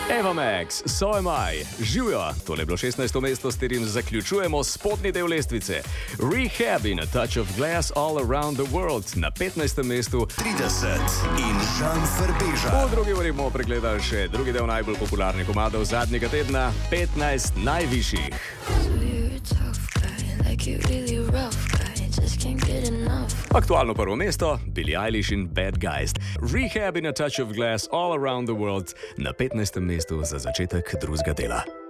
Eva Max, So Am I, živijo, tole je bilo 16. mesto, s katerim zaključujemo spodnji del lestvice. Rehab in A Touch of Glass All Around the World na 15. mestu. 30 in Žan Frbeža. V drugi uri bomo pregledali še drugi del najbolj popularnih komadov zadnjega tedna, 15 najvišjih. Aktualno prvo mesto, Billie Eilish in Bad Guys. Rehab in A Touch of Glass All Around the World na 15. mestu za začetek drugega dela.